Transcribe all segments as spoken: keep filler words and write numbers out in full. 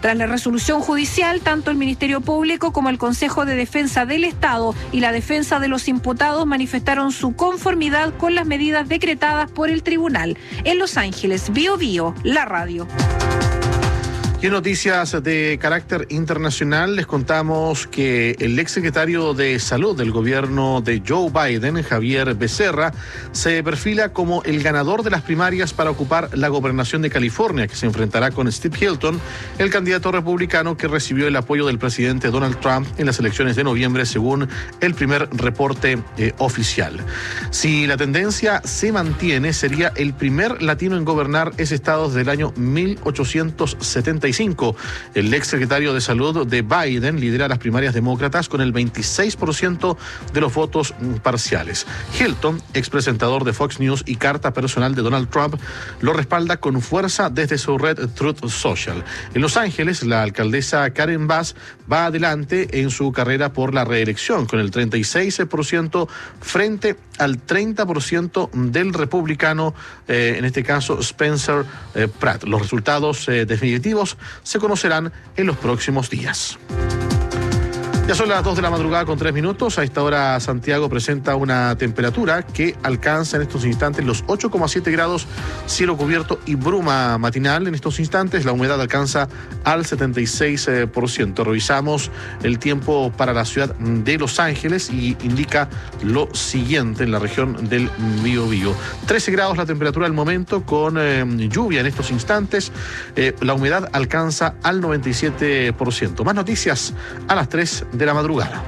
Tras la resolución judicial, tanto el Ministerio Público como el Consejo de Defensa del Estado y la defensa de los imputados manifestaron su conformidad con las medidas decretadas por el tribunal. En Los Ángeles, Bio Bio, la radio. Y en noticias de carácter internacional les contamos que el exsecretario de Salud del gobierno de Joe Biden, Javier Becerra, se perfila como el ganador de las primarias para ocupar la gobernación de California, que se enfrentará con Steve Hilton, el candidato republicano que recibió el apoyo del presidente Donald Trump en las elecciones de noviembre, según el primer reporte eh, oficial. Si la tendencia se mantiene, sería el primer latino en gobernar ese estado desde el año mil ochocientos setenta y cinco. El ex secretario de Salud de Biden lidera las primarias demócratas con el veintiséis por ciento de los votos parciales. Hilton, ex presentador de Fox News y carta personal de Donald Trump, lo respalda con fuerza desde su red Truth Social. En Los Ángeles, la alcaldesa Karen Bass va adelante en su carrera por la reelección con el treinta y seis por ciento frente al treinta por ciento del republicano, eh, en este caso Spencer eh, Pratt. Los resultados eh, definitivos se conocerán en los próximos días. Ya son las dos de la madrugada con tres minutos. A esta hora Santiago presenta una temperatura que alcanza en estos instantes los ocho coma siete grados, cielo cubierto y bruma matinal. En estos instantes la humedad alcanza al setenta y seis por ciento. Revisamos el tiempo para la ciudad de Los Ángeles y indica lo siguiente en la región del Biobío. trece grados la temperatura al momento con eh, lluvia en estos instantes. Eh, la humedad alcanza al noventa y siete por ciento. Más noticias a las tres de la madrugada.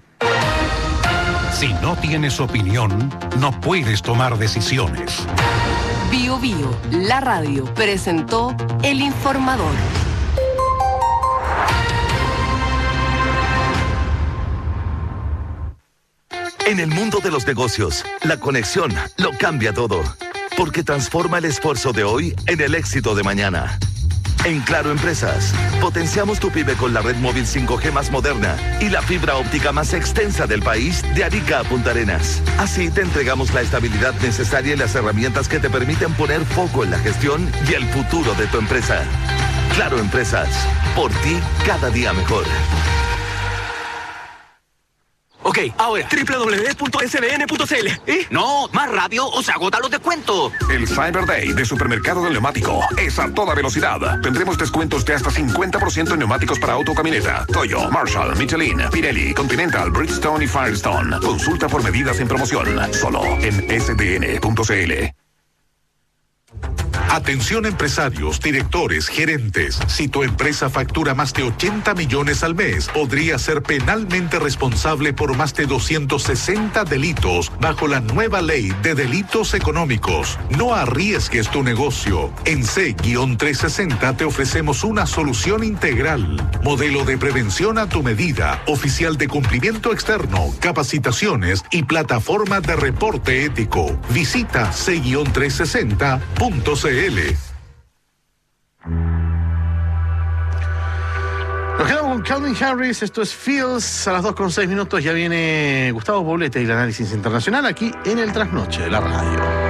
Si no tienes opinión, no puedes tomar decisiones. Bio Bio, la radio, presentó El Informador. En el mundo de los negocios, la conexión lo cambia todo, porque transforma el esfuerzo de hoy en el éxito de mañana. En Claro Empresas, potenciamos tu pyme con la red móvil cinco G más moderna y la fibra óptica más extensa del país, de Arica a Punta Arenas. Así te entregamos la estabilidad necesaria y las herramientas que te permiten poner foco en la gestión y el futuro de tu empresa. Claro Empresas, por ti cada día mejor. Ok, ahora, doble u doble u doble u punto ese be ene punto ce ele. ¿Eh? No, más rápido o se agotan los descuentos. El Cyber Day de Supermercado del Neumático es a toda velocidad. Tendremos descuentos de hasta cincuenta por ciento en neumáticos para auto, camioneta, Toyo, Marshall, Michelin, Pirelli, Continental, Bridgestone y Firestone. Consulta por medidas en promoción, solo en ese be ene punto ce ele. Atención empresarios, directores, gerentes. Si tu empresa factura más de ochenta millones al mes, podría ser penalmente responsable por más de doscientos sesenta delitos bajo la nueva ley de delitos económicos. No arriesgues tu negocio. En C trescientos sesenta te ofrecemos una solución integral. Modelo de prevención a tu medida, oficial de cumplimiento externo, capacitaciones y plataforma de reporte ético. Visita C trescientos sesenta punto ce ele. Nos quedamos con Calvin Harris, esto es Feels, a las dos con seis minutos ya viene Gustavo Poblete y el análisis internacional aquí en el Trasnoche de la radio.